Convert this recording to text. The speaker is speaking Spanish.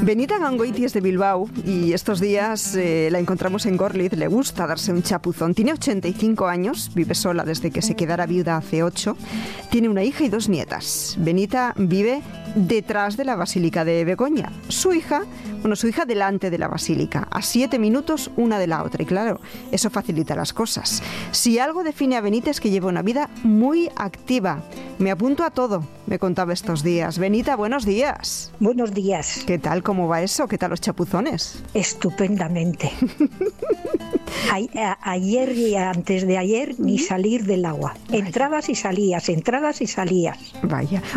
Benita Gangoiti es de Bilbao y estos días la encontramos en Gorliz. Le gusta darse un chapuzón. Tiene 85 años, vive sola desde que se quedara viuda hace 8. Tiene una hija y 2 nietas. Benita vive detrás de la Basílica de Begoña. Su hija delante de la Basílica, a 7 minutos una de la otra. Y claro, eso facilita las cosas. Si algo define a Benita es que lleva una vida muy activa. Me apunto a todo, me contaba estos días. Benita, buenos días. Buenos días. ¿Qué tal? ¿Cómo va eso? ¿Qué tal los chapuzones? Estupendamente. Ayer y antes de ayer ni salir del agua. Entrabas y salías, entrabas y salías. Vaya.